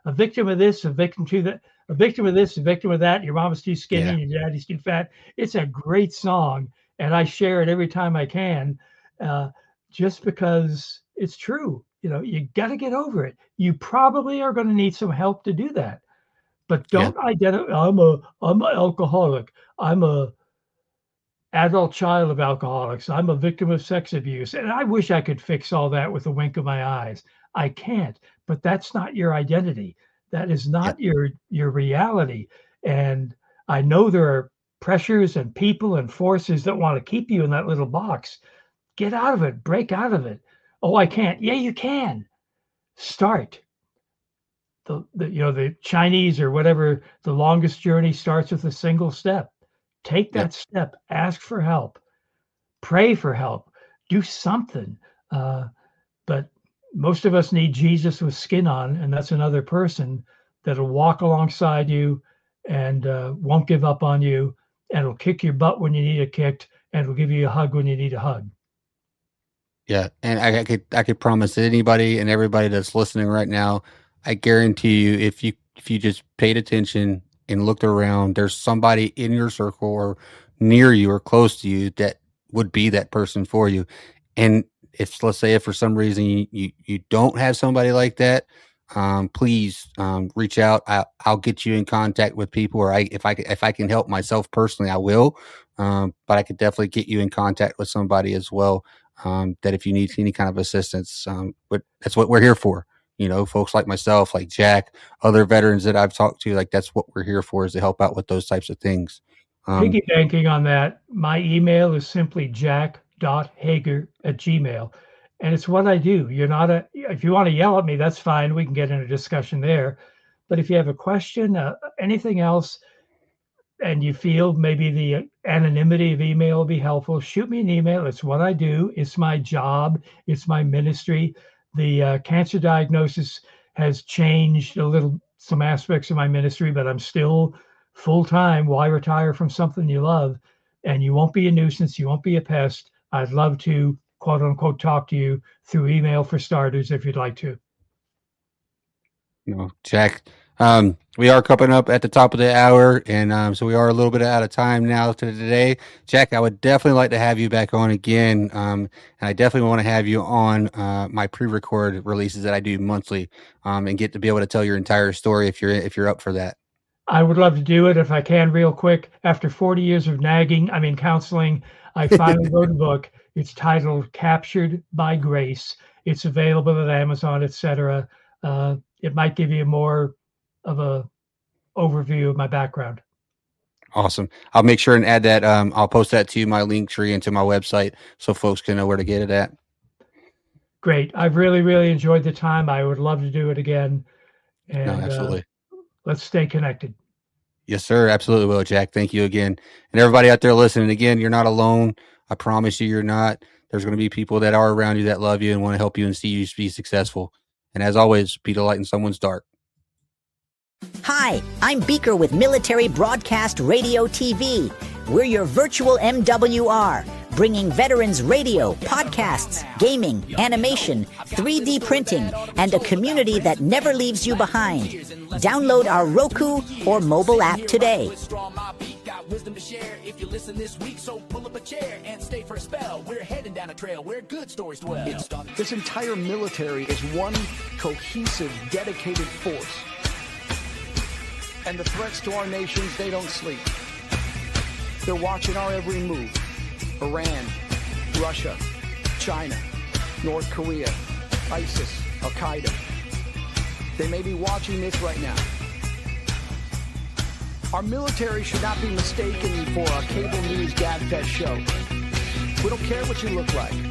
a victim of this, a victim to that, a victim of this, a victim of that. Your mama's too skinny, your daddy's too fat. It's a great song, and I share it every time I can, just because it's true. You got to get over it. You probably are going to need some help to do that, but don't identify. I'm an alcoholic. I'm a adult child of alcoholics. I'm a victim of sex abuse, and I wish I could fix all that with a wink of my eyes. I can't. But that's not your identity. That is not your reality. And I know there are pressures and people and forces that want to keep you in that little box. Get out of it. Break out of it. Oh, I can't. Yeah, you can. Start. The Chinese or whatever, the longest journey starts with a single step. Take that step. Ask for help. Pray for help. Do something. But most of us need Jesus with skin on, and that's another person that'll walk alongside you and won't give up on you, and will kick your butt when you need it kicked, and will give you a hug when you need a hug. Yeah, and I could promise anybody and everybody that's listening right now, I guarantee you, if you just paid attention and looked around, there's somebody in your circle or near you or close to you that would be that person for you. And let's say if for some reason you don't have somebody like that, please reach out. I'll get you in contact with people, or if I can help myself personally, I will. But I could definitely get you in contact with somebody as well. That if you need any kind of assistance, but that's what we're here for. Folks like myself, like Jack, other veterans that I've talked to, like that's what we're here for, is to help out with those types of things. Piggybanking on that, my email is simply jack.hager@gmail.com. And it's what I do. If you want to yell at me, that's fine. We can get in a discussion there. But if you have a question, anything else, and you feel maybe the anonymity of email will be helpful, shoot me an email. It's what I do. It's my job. It's my ministry. The cancer diagnosis has changed some aspects of my ministry, but I'm still full-time. Why retire from something you love? And you won't be a nuisance. You won't be a pest. I'd love to, quote unquote, talk to you through email for starters, if you'd like to. Jack, we are coming up at the top of the hour, and so we are a little bit out of time now today. Jack, I would definitely like to have you back on again, and I definitely want to have you on my pre-record releases that I do monthly, and get to be able to tell your entire story if you're up for that. I would love to do it if I can, real quick. After 40 years of counseling, I finally wrote a book. It's titled Captured by Grace. It's available at Amazon, etc. It might give you more of a overview of my background. Awesome. I'll make sure and add that. I'll post that to my link tree and to my website so folks can know where to get it at. Great. I've really, really enjoyed the time. I would love to do it again. And absolutely. Let's stay connected. Yes, sir. Absolutely will, Jack. Thank you again. And everybody out there listening, again, you're not alone. I promise you're not. There's going to be people that are around you that love you and want to help you and see you be successful. And as always, be the light in someone's dark. Hi, I'm Beaker with Military Broadcast Radio TV. We're your virtual MWR, bringing veterans radio, podcasts, gaming, animation, 3D printing, and a community that never leaves you behind. Download our Roku or mobile app today. Wisdom to share if you listen this week, so pull up a chair and stay for a spell. We're heading down a trail where good stories dwell. This entire military is one cohesive, dedicated force. And the threats to our nations, they don't sleep. They're watching our every move. Iran, Russia, China, North Korea, ISIS, Al-Qaeda. They may be watching this right now. Our military should not be mistaken for a cable news gabfest show. We don't care what you look like.